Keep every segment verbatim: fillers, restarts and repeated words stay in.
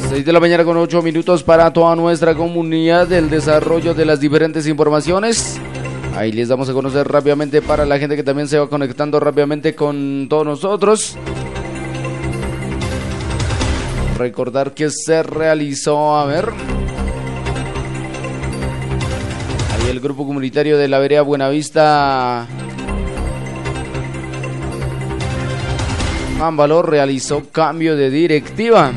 seis de la mañana con ocho minutos para toda nuestra comunidad del desarrollo de las diferentes informaciones. Ahí les damos a conocer rápidamente para la gente que también se va conectando rápidamente con todos nosotros. Recordar que se realizó, a ver, ahí el grupo comunitario de la vereda Buenavista Ámbalo realizó cambio de directiva.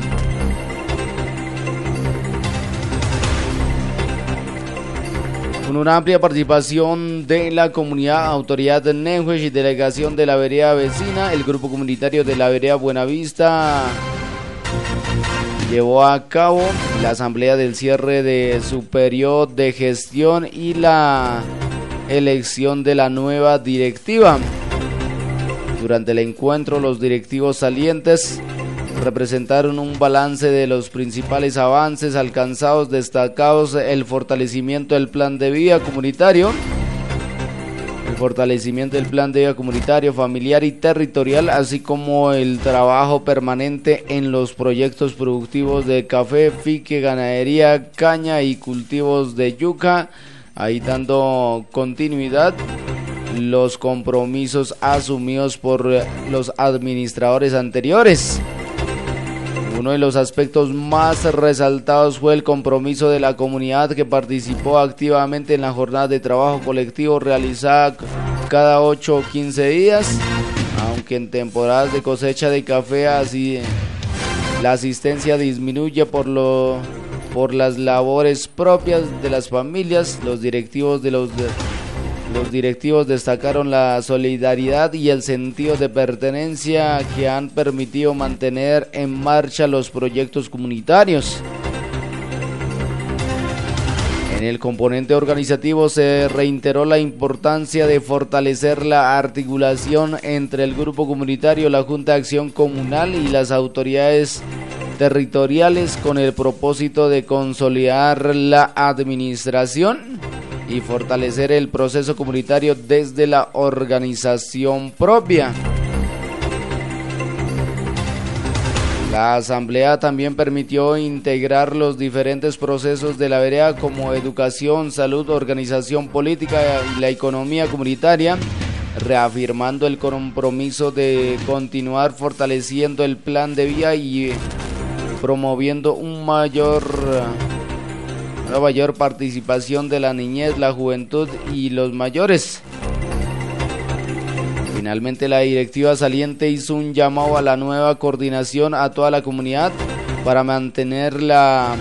Con una amplia participación de la comunidad, autoridad de Nehues y delegación de la vereda vecina, el grupo comunitario de la vereda Buenavista llevó a cabo la asamblea del cierre de su periodo de gestión y la elección de la nueva directiva. Durante el encuentro, los directivos salientes representaron un balance de los principales avances alcanzados, destacados el fortalecimiento del plan de vida comunitario, el fortalecimiento del plan de vida comunitario, familiar y territorial, así como el trabajo permanente en los proyectos productivos de café, fique, ganadería, caña y cultivos de yuca, ahí dando continuidad los compromisos asumidos por los administradores anteriores. Uno de los aspectos más resaltados fue el compromiso de la comunidad que participó activamente en la jornada de trabajo colectivo realizada cada ocho o quince días, aunque en temporadas de cosecha de café así la asistencia disminuye por lo por las labores propias de las familias. Los directivos de los de, Los directivos destacaron la solidaridad y el sentido de pertenencia que han permitido mantener en marcha los proyectos comunitarios. En el componente organizativo se reiteró la importancia de fortalecer la articulación entre el grupo comunitario, la Junta de Acción Comunal y las autoridades territoriales con el propósito de consolidar la administración y fortalecer el proceso comunitario desde la organización propia. La asamblea también permitió integrar los diferentes procesos de la vereda como educación, salud, organización política y la economía comunitaria, reafirmando el compromiso de continuar fortaleciendo el plan de vida y promoviendo un mayor una mayor participación de la niñez, la juventud y los mayores. Finalmente, la directiva saliente hizo un llamado a la nueva coordinación a toda la comunidad para mantener la,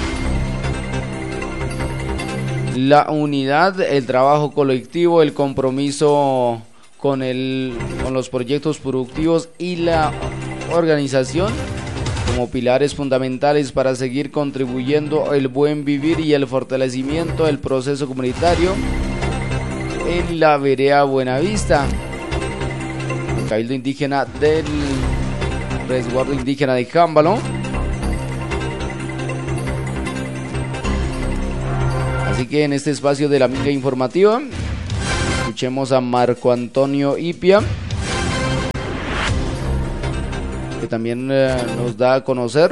la unidad, el trabajo colectivo, el compromiso con, el, con los proyectos productivos y la organización como pilares fundamentales para seguir contribuyendo el buen vivir y el fortalecimiento del proceso comunitario en la vereda Buenavista. El Cabildo Indígena del Resguardo Indígena de Jámbalo. Así que en este espacio de la Minga Informativa escuchemos a Marco Antonio Ipia, que también eh, nos da a conocer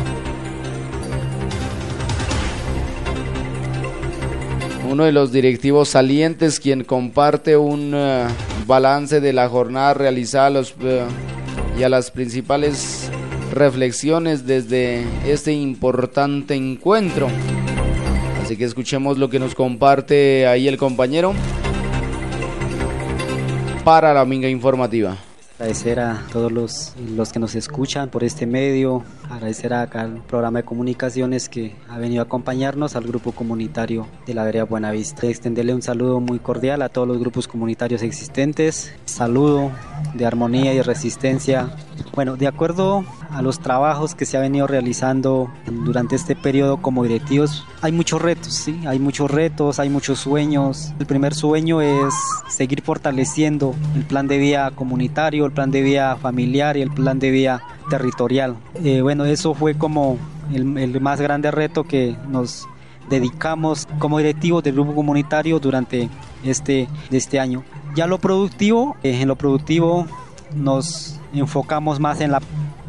uno de los directivos salientes, quien comparte un uh, balance de la jornada realizada a los, uh, y a las principales reflexiones desde este importante encuentro. Así que escuchemos lo que nos comparte ahí el compañero para la Minga Informativa. Agradecer a todos los, los que nos escuchan por este medio, agradecer acá al programa de comunicaciones que ha venido a acompañarnos, al grupo comunitario de la vereda Buenavista. Extenderle un saludo muy cordial a todos los grupos comunitarios existentes, saludo de armonía y resistencia. Bueno, de acuerdo a los trabajos que se ha venido realizando durante este periodo como directivos, hay muchos retos, ¿sí? Hay muchos retos, hay muchos sueños. El primer sueño es seguir fortaleciendo el plan de vida comunitario, el plan de vida familiar y el plan de vida territorial. Eh, bueno, eso fue como el, el más grande reto que nos dedicamos como directivos del grupo comunitario durante este, de este año. Ya lo productivo, eh, en lo productivo nos enfocamos más en la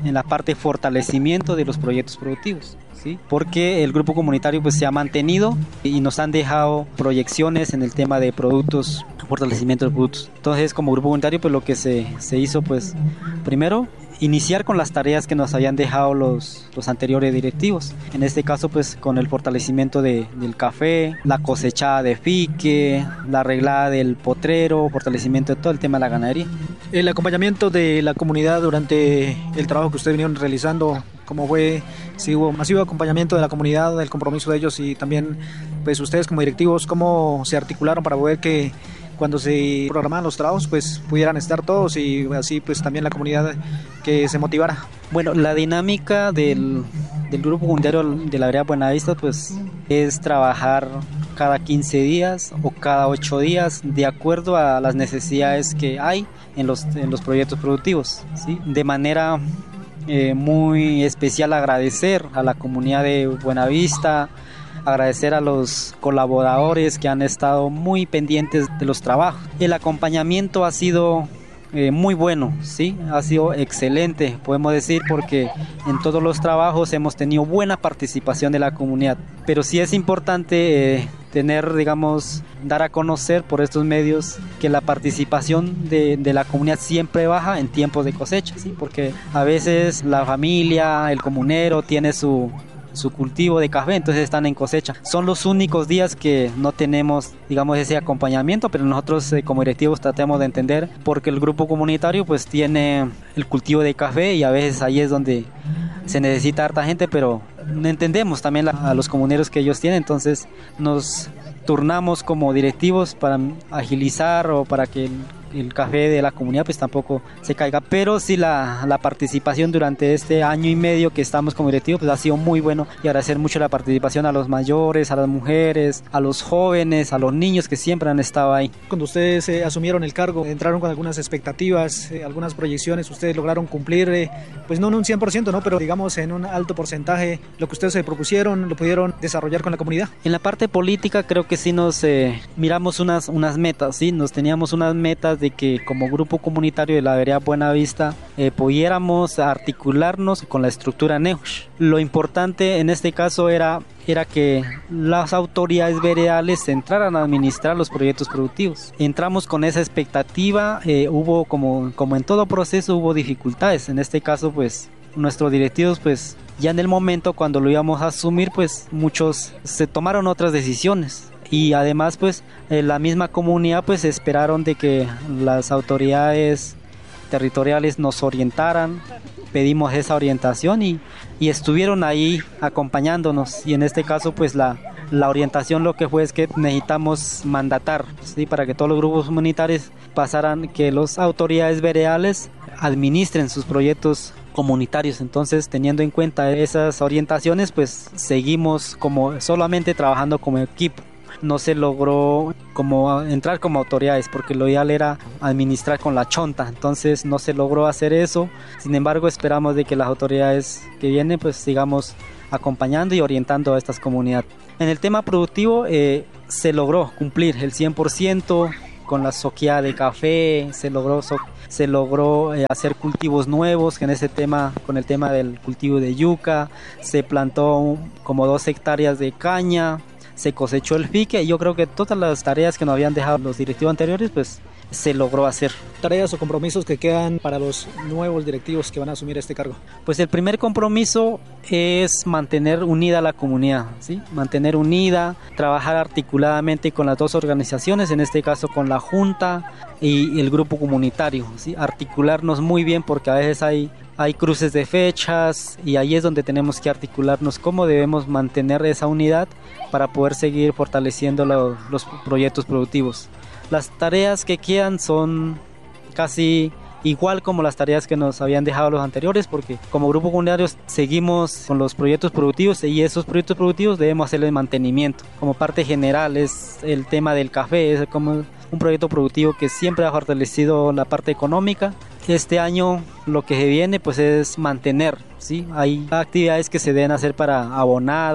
en la parte de fortalecimiento de los proyectos productivos, ¿sí? Porque el grupo comunitario pues se ha mantenido y nos han dejado proyecciones en el tema de productos, fortalecimiento de productos. Entonces, como grupo comunitario, pues lo que se, se hizo, pues primero iniciar con las tareas que nos habían dejado los, los anteriores directivos. En este caso, pues con el fortalecimiento de, del café, la cosechada de fique, la arreglada del potrero, fortalecimiento de todo el tema de la ganadería. El acompañamiento de la comunidad durante el trabajo que ustedes vinieron realizando, ¿cómo fue? Si hubo masivo acompañamiento de la comunidad, el compromiso de ellos y también pues ustedes como directivos, ¿cómo se articularon para poder que cuando se programaban los trabajos pues pudieran estar todos y así pues también la comunidad que se motivara? Bueno, la dinámica del, del grupo comunitario de la vereda Buenavista pues es trabajar cada quince días o cada ocho días de acuerdo a las necesidades que hay en los, en los proyectos productivos, ¿sí? De manera eh, muy especial agradecer a la comunidad de Buenavista, agradecer a los colaboradores que han estado muy pendientes de los trabajos. El acompañamiento ha sido eh, muy bueno, ¿sí? Ha sido excelente, podemos decir, porque en todos los trabajos hemos tenido buena participación de la comunidad. Pero sí es importante eh, tener, digamos, dar a conocer por estos medios que la participación de, de la comunidad siempre baja en tiempos de cosecha, ¿sí? Porque a veces la familia, el comunero tiene su su cultivo de café, entonces están en cosecha. Son los únicos días que no tenemos, digamos, ese acompañamiento, pero nosotros eh, como directivos tratamos de entender porque el grupo comunitario pues tiene el cultivo de café y a veces ahí es donde se necesita harta gente, pero entendemos también la, a los comuneros que ellos tienen, entonces nos turnamos como directivos para agilizar o para que el el café de la comunidad pues tampoco se caiga, pero sí la, la participación durante este año y medio que estamos como directivos pues ha sido muy bueno y agradecer mucho la participación a los mayores, a las mujeres, a los jóvenes, a los niños que siempre han estado ahí. Cuando ustedes eh, asumieron el cargo, entraron con algunas expectativas, eh, algunas proyecciones, ustedes lograron cumplir, eh, pues no en un cien por ciento, ¿no? Pero digamos en un alto porcentaje lo que ustedes se propusieron, lo pudieron desarrollar con la comunidad. En la parte política creo que sí nos eh, miramos unas, unas metas, ¿sí? Nos teníamos unas metas de que como grupo comunitario de la vereda Buenavista eh, pudiéramos articularnos con la estructura Neusch. Lo importante en este caso era, era que las autoridades veredales entraran a administrar los proyectos productivos. Entramos con esa expectativa, eh, hubo como, como en todo proceso hubo dificultades, en este caso pues nuestros directivos pues ya en el momento cuando lo íbamos a asumir pues muchos se tomaron otras decisiones. Y además pues eh, la misma comunidad pues esperaron de que las autoridades territoriales nos orientaran, pedimos esa orientación y, y estuvieron ahí acompañándonos y en este caso pues la, la orientación lo que fue es que necesitamos mandatar, ¿sí? Para que todos los grupos comunitarios pasaran, que las autoridades veredales administren sus proyectos comunitarios. Entonces teniendo en cuenta esas orientaciones pues seguimos como solamente trabajando como equipo. No se logró como entrar como autoridades porque lo ideal era administrar con la chonta, entonces no se logró hacer eso. Sin embargo esperamos de que las autoridades que vienen pues sigamos acompañando y orientando a estas comunidades. En el tema productivo eh, se logró cumplir el cien por ciento con la soqueada de café, se logró so se logró eh, hacer cultivos nuevos, que en ese tema, con el tema del cultivo de yuca, se plantó un, como dos hectáreas de caña, se cosechó el fique y yo creo que todas las tareas que nos habían dejado los directivos anteriores pues se logró hacer. ¿Tareas o compromisos que quedan para los nuevos directivos que van a asumir este cargo? Pues el primer compromiso es mantener unida a la comunidad, ¿sí? Mantener unida, trabajar articuladamente con las dos organizaciones, en este caso con la Junta y el grupo comunitario, ¿sí? Articularnos muy bien porque a veces hay Hay cruces de fechas y ahí es donde tenemos que articularnos cómo debemos mantener esa unidad para poder seguir fortaleciendo lo, los proyectos productivos. Las tareas que quedan son casi igual como las tareas que nos habían dejado los anteriores porque como grupo comunitario seguimos con los proyectos productivos y esos proyectos productivos debemos hacerles mantenimiento. Como parte general es el tema del café, es como un proyecto productivo que siempre ha fortalecido la parte económica. Este año lo que se viene pues es mantener, ¿sí? Hay actividades que se deben hacer para abonada,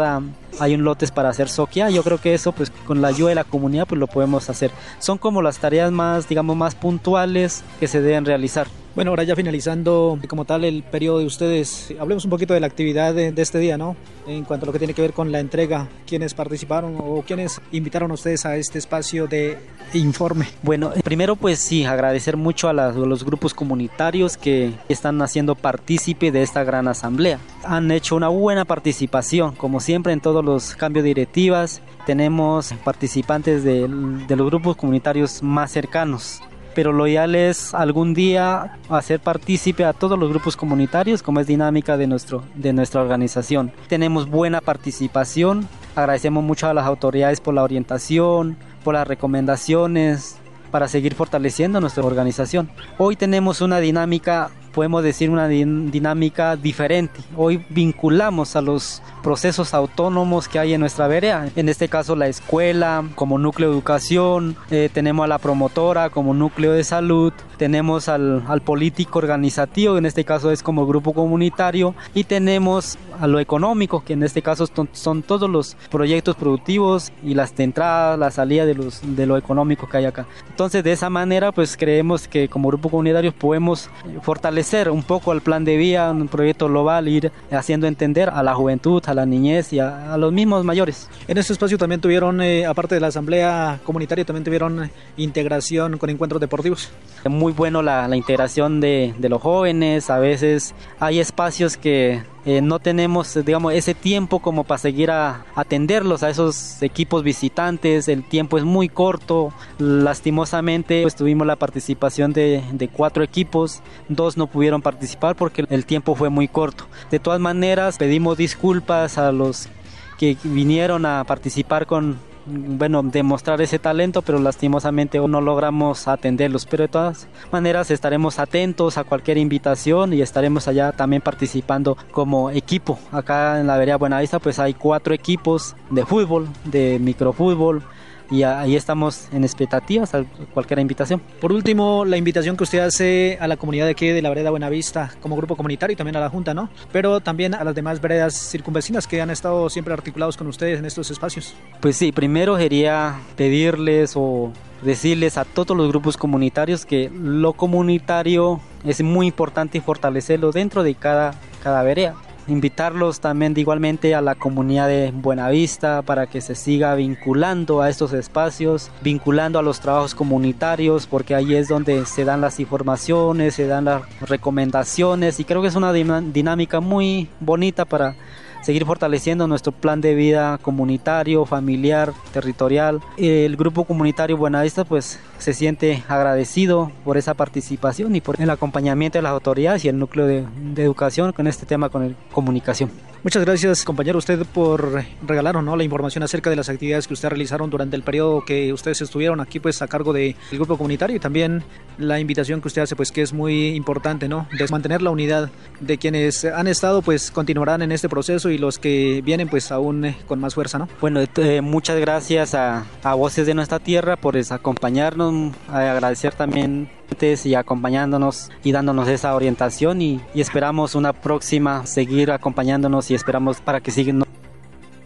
hay un lotes para hacer soquia. Yo creo que eso, pues con la ayuda de la comunidad, pues lo podemos hacer. Son como las tareas más, digamos, más puntuales que se deben realizar. Bueno, ahora ya finalizando como tal el periodo de ustedes, hablemos un poquito de la actividad de, de este día, ¿no? En cuanto a lo que tiene que ver con la entrega, ¿quiénes participaron o quiénes invitaron a ustedes a este espacio de informe? Bueno, primero pues sí, agradecer mucho a, las, a los grupos comunitarios que están haciendo partícipe de esta gran asamblea. Han hecho una buena participación, como siempre en todos los cambios de directivas. Tenemos participantes de, de los grupos comunitarios más cercanos, pero lo ideal es algún día hacer partícipe a todos los grupos comunitarios, como es dinámica de, nuestro, de nuestra organización. Tenemos buena participación, agradecemos mucho a las autoridades por la orientación, por las recomendaciones, para seguir fortaleciendo nuestra organización. Hoy tenemos una dinámica, podemos decir una din- dinámica diferente. Hoy vinculamos a los procesos autónomos que hay en nuestra vereda. En este caso la escuela como núcleo de educación, eh, tenemos a la promotora como núcleo de salud, tenemos al, al político organizativo, en este caso es como grupo comunitario, y tenemos a lo económico, que en este caso son, son todos los proyectos productivos y las de entrada, la salida de, los, de lo económico que hay acá. Entonces de esa manera pues creemos que como grupo comunitario podemos fortalecer un poco el plan de vida, un proyecto global, ir haciendo entender a la juventud, a la niñez y a, a los mismos mayores. En este espacio también tuvieron, eh, aparte de la asamblea comunitaria, también tuvieron integración con encuentros deportivos. Muy bueno la, la integración de, de los jóvenes. A veces hay espacios que eh, no tenemos, digamos, ese tiempo como para seguir a atenderlos a esos equipos visitantes. El tiempo es muy corto. Lastimosamente pues tuvimos la participación de, de cuatro equipos, dos no pudieron participar porque el tiempo fue muy corto. De todas maneras pedimos disculpas a los que vinieron a participar con, bueno, demostrar ese talento, pero lastimosamente no logramos atenderlos. Pero de todas maneras estaremos atentos a cualquier invitación y estaremos allá también participando como equipo. Acá en la vereda Buenavista pues hay cuatro equipos de fútbol, de microfútbol, y ahí estamos en expectativas a cualquier invitación. Por último, la invitación que usted hace a la comunidad de aquí de la vereda Buenavista como grupo comunitario y también a la Junta, ¿no? Pero también a las demás veredas circunvecinas que han estado siempre articulados con ustedes en estos espacios. Pues sí, primero quería pedirles o decirles a todos los grupos comunitarios que lo comunitario es muy importante fortalecerlo dentro de cada, cada vereda. Invitarlos también de igualmente a la comunidad de Buenavista para que se siga vinculando a estos espacios, vinculando a los trabajos comunitarios, porque ahí es donde se dan las informaciones, se dan las recomendaciones, y creo que es una dinámica muy bonita para seguir fortaleciendo nuestro plan de vida comunitario, familiar, territorial. El grupo comunitario Buenavista pues se siente agradecido por esa participación y por el acompañamiento de las autoridades y el núcleo de, de educación con este tema, con el comunicación. Muchas gracias, compañero, usted por regalarnos, ¿no?, la información acerca de las actividades que ustedes realizaron durante el periodo que ustedes estuvieron aquí pues a cargo del grupo comunitario, y también la invitación que usted hace pues que es muy importante, ¿no?, de mantener la unidad de quienes han estado pues continuarán en este proceso y los que vienen pues aún eh, con más fuerza, ¿no? Bueno, eh, muchas gracias a, a Voces de Nuestra Tierra por es, acompañarnos, a agradecer también y acompañándonos y dándonos esa orientación, y, y esperamos una próxima seguir acompañándonos y esperamos para que sigan